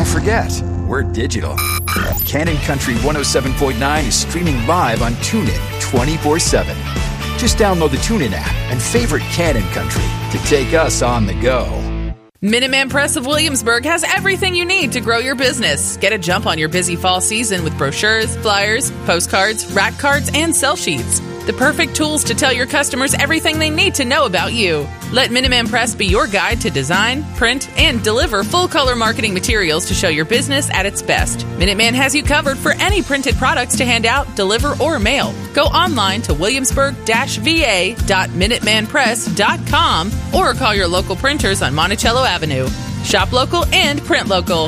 don't forget, we're digital. Cannon Country 107.9 is streaming live on TuneIn 24/7. Just download the TuneIn app and favorite Cannon Country to take us on the go. Minuteman Press of Williamsburg has everything you need to grow your business. Get a jump on your busy fall season with brochures, flyers, postcards, rack cards, and sell sheets. The perfect tools to tell your customers everything they need to know about you. Let Minuteman Press be your guide to design, print, and deliver full-color marketing materials to show your business at its best. Minuteman has you covered for any printed products to hand out, deliver, or mail. Go online to williamsburg-va.minutemanpress.com or call your local printers on Monticello Avenue. Shop local and print local.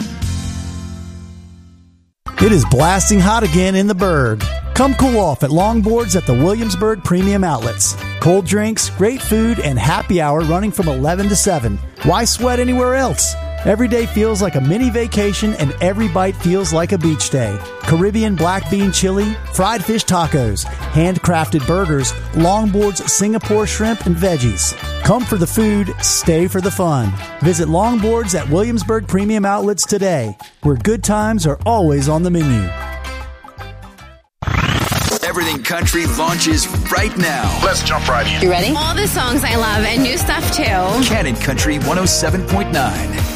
It is blasting hot again in the Burg. Come cool off at Longboards at the Williamsburg Premium Outlets. Cold drinks, great food, and happy hour running from 11 to 7. Why sweat anywhere else? Every day feels like a mini vacation and every bite feels like a beach day. Caribbean black bean chili, fried fish tacos, handcrafted burgers, Longboards Singapore shrimp and veggies. Come for the food, stay for the fun. Visit Longboards at Williamsburg Premium Outlets today, where good times are always on the menu. Everything Country launches right now. Let's jump right in. You ready? All the songs I love and new stuff too. Cannon Country 107.9.